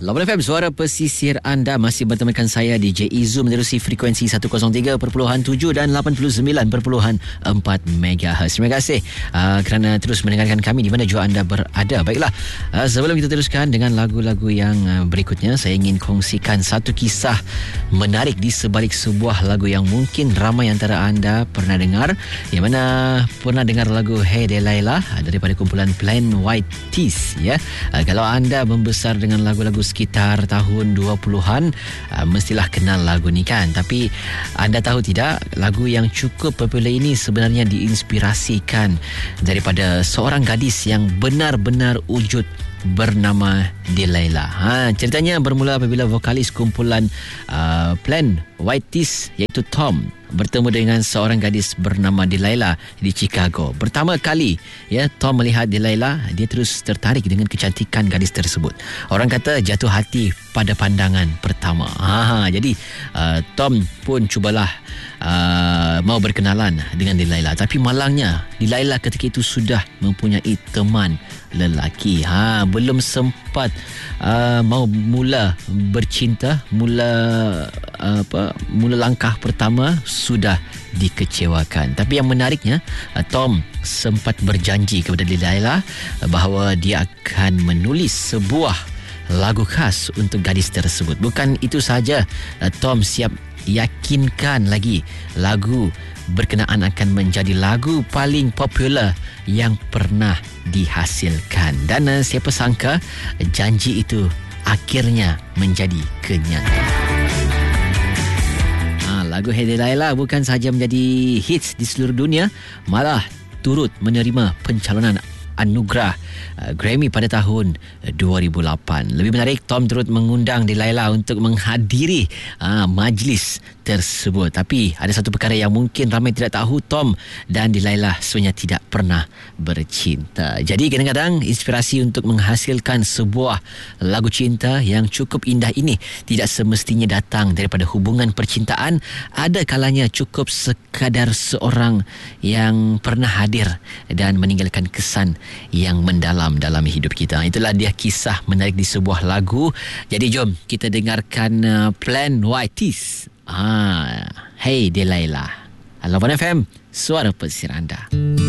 Lawan FM, suara pesisir anda masih bertemakan saya DJ Izu menerusi frekuensi 103.7 dan 89.4 MHz. Terima kasih kerana terus mendengarkan kami di mana jua anda berada. Baiklah, sebelum kita teruskan dengan lagu-lagu yang berikutnya, saya ingin kongsikan satu kisah menarik di sebalik sebuah lagu yang mungkin ramai antara anda pernah dengar, yang mana pernah dengar lagu Hey Delilah daripada kumpulan Plain White T's, ya. Kalau anda membesar dengan lagu-lagu sekitar tahun 20-an, mestilah kenal lagu ni kan. Tapi anda tahu tidak, lagu yang cukup popular ini sebenarnya diinspirasikan daripada seorang gadis yang benar-benar wujud bernama Delilah. Ceritanya bermula apabila vokalis kumpulan Plain White T's iaitu Tom bertemu dengan seorang gadis bernama Delilah di Chicago. Pertama kali, ya, Tom melihat Delilah, dia terus tertarik dengan kecantikan gadis tersebut. Orang kata jatuh hati pada pandangan pertama. Jadi Tom pun cubalah mau berkenalan dengan Delilah, tapi malangnya Delilah ketika itu sudah mempunyai teman lelaki. Belum sempat mau mula bercinta, mula langkah pertama sudah dikecewakan. Tapi yang menariknya, Tom sempat berjanji kepada Delilah bahawa dia akan menulis sebuah lagu khas untuk gadis tersebut. Bukan itu saja, Tom siap yakinkan lagi lagu berkenaan akan menjadi lagu paling popular yang pernah dihasilkan. Dan siapa sangka janji itu akhirnya menjadi kenyataan. Lagu Hey Delilah bukan sahaja menjadi hits di seluruh dunia, malah turut menerima pencalonan anugerah Grammy pada tahun 2008. Lebih menarik, Tom turut mengundang Delilah untuk menghadiri majlis tersebut. Tapi ada satu perkara yang mungkin ramai tidak tahu, Tom dan Delilah sebenarnya tidak pernah bercinta. Jadi kadang-kadang inspirasi untuk menghasilkan sebuah lagu cinta yang cukup indah ini tidak semestinya datang daripada hubungan percintaan. Ada kalanya cukup sekadar seorang yang pernah hadir dan meninggalkan kesan yang mendalam dalam hidup kita. Itulah dia kisah menarik di sebuah lagu. Jadi jom kita dengarkan Plain White T's, Hey Delilah. Lawan FM, suara pesisir anda.